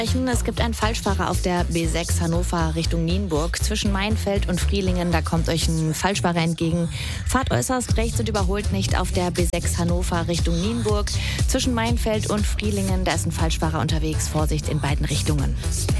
Es gibt einen Falschfahrer auf der B6 Hannover Richtung Nienburg. Zwischen Meinfeld und Frielingen, da kommt euch ein Falschfahrer entgegen. Fahrt äußerst rechts und überholt nicht auf der B6 Hannover Richtung Nienburg. Zwischen Meinfeld und Frielingen, da ist ein Falschfahrer unterwegs. Vorsicht in beiden Richtungen.